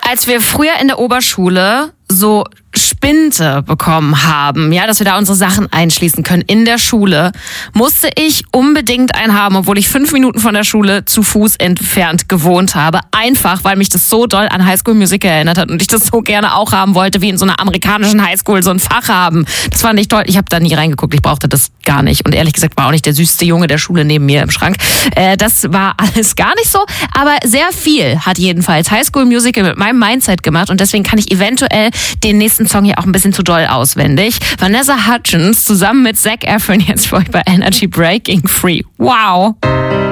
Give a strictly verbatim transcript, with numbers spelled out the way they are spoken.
Als wir früher in der Oberschule so Spinte bekommen haben, ja, dass wir da unsere Sachen einschließen können in der Schule, musste ich unbedingt einen haben, obwohl ich fünf Minuten von der Schule zu Fuß entfernt gewohnt habe. Einfach, weil mich das so doll an High School Musical erinnert hat und ich das so gerne auch haben wollte, wie in so einer amerikanischen Highschool so ein Fach haben. Das fand ich toll. Ich habe da nie reingeguckt, ich brauchte das gar nicht. Und ehrlich gesagt war auch nicht der süßeste Junge der Schule neben mir im Schrank. Äh, das war alles gar nicht so, aber sehr viel hat jedenfalls High School Musical mit meinem Mindset gemacht und deswegen kann ich eventuell den nächsten Song hier auch ein bisschen zu doll auswendig. Vanessa Hudgens zusammen mit Zac Efron jetzt für euch bei Energy Breaking Free. Wow!